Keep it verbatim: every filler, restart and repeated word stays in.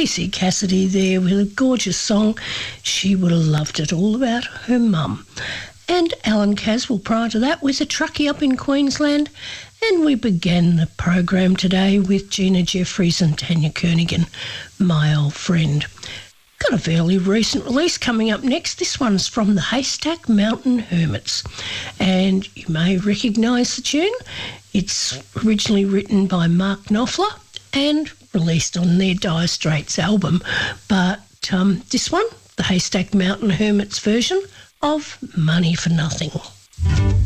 Casey Cassidy there with a gorgeous song. She would have loved it, all about her mum. And Alan Caswell prior to that with a truckie up in Queensland. And we began the program today with Gina Jeffries and Tanya Kernaghan, My Old Friend. Got a fairly recent release coming up next. This one's from the Haystack Mountain Hermits. And you may recognise the tune. It's originally written by Mark Knopfler and released on their Dire Straits album. But um, this one, the Haystack Mountain Hermits version of Money for Nothing.